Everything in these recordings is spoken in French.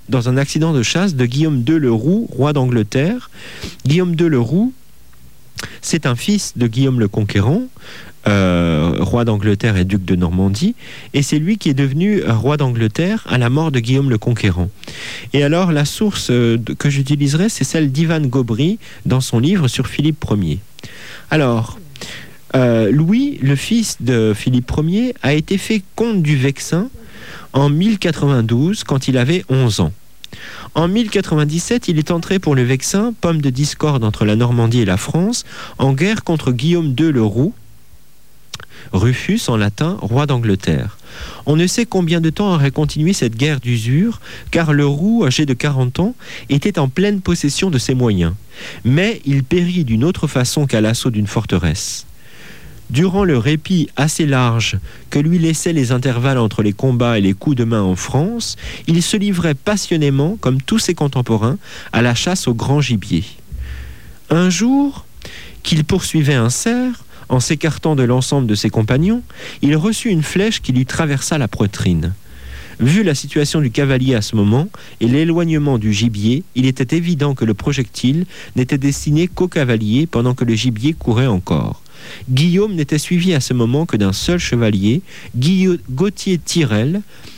dans un accident de chasse de Guillaume II le Roux, roi d'Angleterre. Guillaume II le Roux, c'est un fils de Guillaume le Conquérant, roi d'Angleterre et duc de Normandie, et c'est lui qui est devenu roi d'Angleterre à la mort de Guillaume le Conquérant. Et alors la source que j'utiliserai, c'est celle d'Ivan Gobry dans son livre sur Philippe Ier. Alors, Louis, le fils de Philippe Ier, a été fait comte du Vexin en 1092 quand il avait 11 ans. En 1097, il est entré pour le Vexin, pomme de discorde entre la Normandie et la France, en guerre contre Guillaume II le Roux, Rufus en latin, roi d'Angleterre. On ne sait combien de temps aurait continué cette guerre d'usure, car le Roux, âgé de 40 ans, était en pleine possession de ses moyens. Mais il périt d'une autre façon qu'à l'assaut d'une forteresse. Durant le répit assez large que lui laissaient les intervalles entre les combats et les coups de main en France, il se livrait passionnément, comme tous ses contemporains, à la chasse au grand gibier. Un jour, qu'il poursuivait un cerf, en s'écartant de l'ensemble de ses compagnons, il reçut une flèche qui lui traversa la poitrine. Vu la situation du cavalier à ce moment et l'éloignement du gibier, il était évident que le projectile n'était destiné qu'au cavalier pendant que le gibier courait encore. Guillaume n'était suivi à ce moment que d'un seul chevalier, Gauthier-Tirel,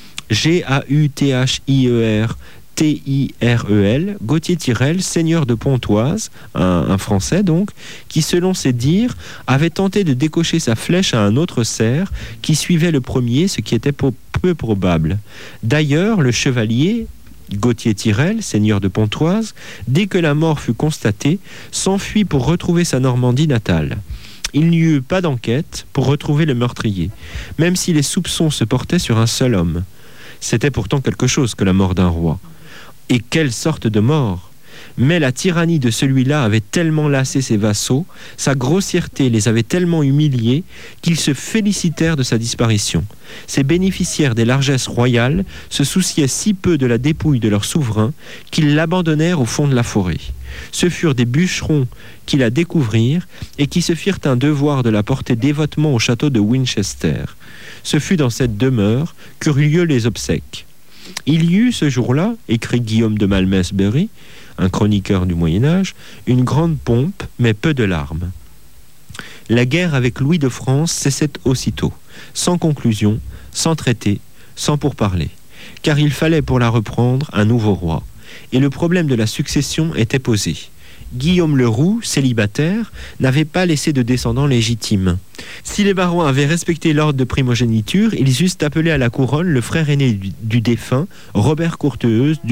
Gauthier-Tirel, Gauthier-Tirel, seigneur de Pontoise, un Français donc, qui selon ses dires avait tenté de décocher sa flèche à un autre cerf qui suivait le premier, ce qui était peu probable. D'ailleurs, le chevalier Gauthier-Tirel, seigneur de Pontoise, dès que la mort fut constatée, s'enfuit pour retrouver sa Normandie natale. Il n'y eut pas d'enquête pour retrouver le meurtrier, même si les soupçons se portaient sur un seul homme. C'était pourtant quelque chose que la mort d'un roi. Et quelle sorte de mort! Mais la tyrannie de celui-là avait tellement lassé ses vassaux, sa grossièreté les avait tellement humiliés, qu'ils se félicitèrent de sa disparition. Ces bénéficiaires des largesses royales se souciaient si peu de la dépouille de leur souverain qu'ils l'abandonnèrent au fond de la forêt. Ce furent des bûcherons qui la découvrirent et qui se firent un devoir de la porter dévotement au château de Winchester. Ce fut dans cette demeure qu'eurent lieu les obsèques. Il y eut ce jour-là, écrit Guillaume de Malmesbury, un chroniqueur du Moyen-Âge, une grande pompe, mais peu de larmes. La guerre avec Louis de France cessait aussitôt, sans conclusion, sans traité, sans pourparlers, car il fallait pour la reprendre un nouveau roi, et le problème de la succession était posé. Guillaume le Roux, célibataire, n'avait pas laissé de descendants légitimes. Si les barons avaient respecté l'ordre de primogéniture, ils eussent appelé à la couronne le frère aîné du défunt, Robert Courteheuse,